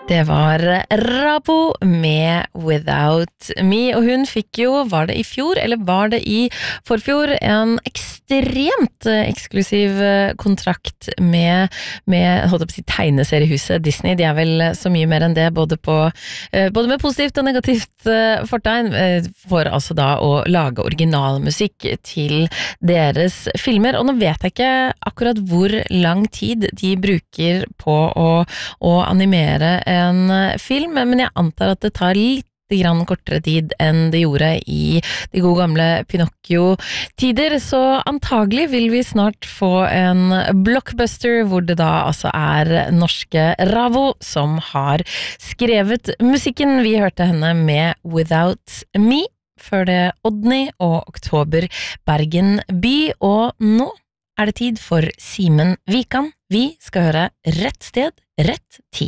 Det var Rabo med Without Me, og hun fikk jo, var det i fjor, eller var det i forfjor, en ekstremt eksklusiv kontrakt med holdt jeg på å si, tegneseriehuset Disney. De er vel så mye mer enn det, både med positivt og negativt fortegn, for altså da å lage originalmusikk til deres filmer, og nå vet jeg ikke akkurat hvor lang tid de bruker på å animere en film, men jeg antar at det tar litt grann kortere tid enn det gjorde i de gode gamle Pinocchio-tider, så antagelig vil vi snart få en blockbuster hvor det da altså er norske Ravo som har skrevet musikken. Vi hørte henne med Without Me, før det Odny og Oktober Bergen by, og nå er det tid for Simen Vikan. Vi skal høre Rett sted, rett tid.